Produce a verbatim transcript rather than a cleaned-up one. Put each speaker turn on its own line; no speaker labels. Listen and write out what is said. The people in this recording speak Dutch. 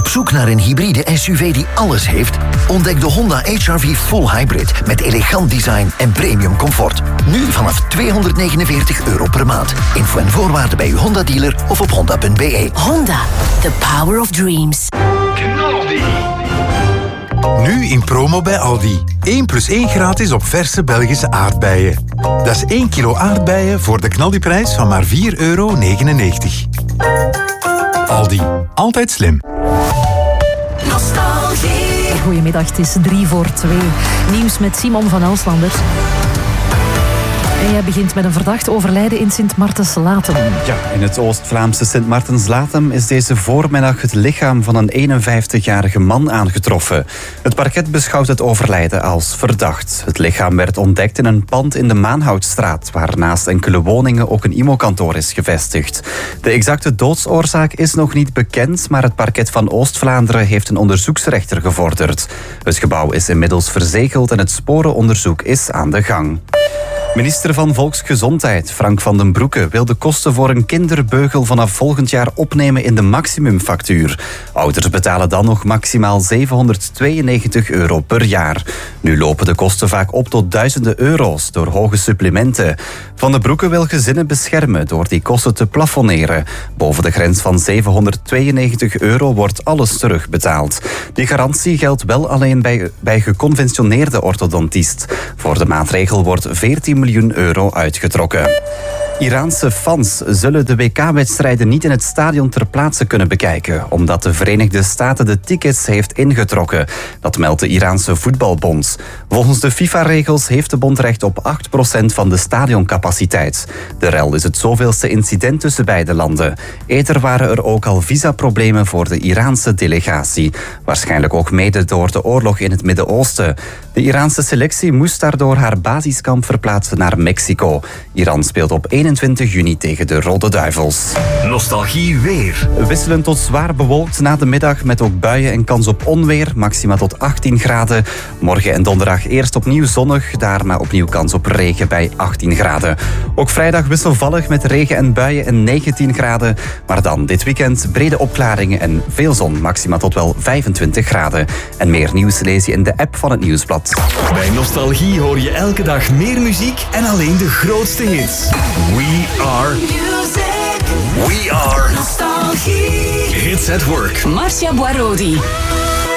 zoek naar een hybride S U V die alles heeft? Ontdek de Honda H R V Full Hybrid met elegant design en premium comfort. Nu vanaf tweehonderdnegenenveertig euro per maand. Info en voorwaarden bij uw Honda-dealer of op honda punt b e.
Honda, the power of dreams.
Knaldi.
Nu in promo bij Aldi. één plus één gratis op verse Belgische aardbeien. Dat is één kilo aardbeien voor de knaldiprijs van maar vier euro negenennegentig. Aldi. Altijd slim.
Nostalgie. Goedemiddag, het is drie voor twee. Nieuws met Simon van Elslander. En jij begint met een verdacht overlijden in Sint-Martens-Latem.
Ja, in het Oost-Vlaamse Sint-Martens-Latem is deze voormiddag het lichaam van een eenenvijftigjarige man aangetroffen. Het parket beschouwt het overlijden als verdacht. Het lichaam werd ontdekt in een pand in de Maanhoutstraat, waar naast enkele woningen ook een I M O-kantoor is gevestigd. De exacte doodsoorzaak is nog niet bekend, maar het parket van Oost-Vlaanderen heeft een onderzoeksrechter gevorderd. Het gebouw is inmiddels verzegeld en het sporenonderzoek is aan de gang. Minister van Volksgezondheid, Frank van den Broeke, wil de kosten voor een kinderbeugel vanaf volgend jaar opnemen in de maximumfactuur. Ouders betalen dan nog maximaal zevenhonderdtweeënnegentig euro per jaar. Nu lopen de kosten vaak op tot duizenden euro's door hoge supplementen. Van den Broeke wil gezinnen beschermen door die kosten te plafonneren. Boven de grens van zevenhonderdtweeënnegentig euro wordt alles terugbetaald. Die garantie geldt wel alleen bij, bij geconventioneerde orthodontist. Voor de maatregel wordt veertien miljoen euro uitgetrokken. Iraanse fans zullen de W K-wedstrijden niet in het stadion ter plaatse kunnen bekijken, omdat de Verenigde Staten de tickets heeft ingetrokken. Dat meldt de Iraanse voetbalbond. Volgens de FIFA-regels heeft de bond recht op acht procent van de stadioncapaciteit. De rel is het zoveelste incident tussen beide landen. Eerder waren er ook al visaproblemen voor de Iraanse delegatie. Waarschijnlijk ook mede door de oorlog in het Midden-Oosten. De Iraanse selectie moest daardoor haar basiskamp verplaatsen naar Mexico. Iran speelt op eenentwintig juni tegen de Rode Duivels.
Nostalgie weer.
Wisselend tot zwaar bewolkt na de middag met ook buien en kans op onweer. Maxima tot achttien graden. Morgen en donderdag eerst opnieuw zonnig. Daarna opnieuw kans op regen bij achttien graden. Ook vrijdag wisselvallig met regen en buien en negentien graden. Maar dan dit weekend brede opklaringen en veel zon. Maxima tot wel vijfentwintig graden. En meer nieuws lees je in de app van het Nieuwsblad.
Bij Nostalgie hoor je elke dag meer muziek en alleen de grootste hits. We are music. We are Nostalgie. Hits at work.
Marcia Boirodi.